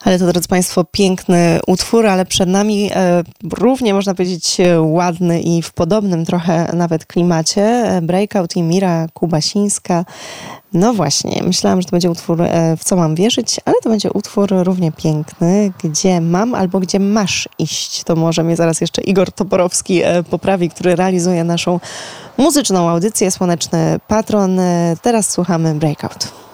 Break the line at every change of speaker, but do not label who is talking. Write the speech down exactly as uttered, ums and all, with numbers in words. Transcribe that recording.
Ale to, drodzy Państwo, piękny utwór, ale przed nami e, równie, można powiedzieć, ładny i w podobnym trochę nawet klimacie. Breakout i Mira Kubasińska. No właśnie, myślałam, że to będzie utwór e, W co mam wierzyć, ale to będzie utwór równie piękny, Gdzie mam albo Gdzie masz iść. To może mnie zaraz jeszcze Igor Toporowski e, poprawi, który realizuje naszą muzyczną audycję Słoneczny Patron. E, teraz słuchamy Breakout.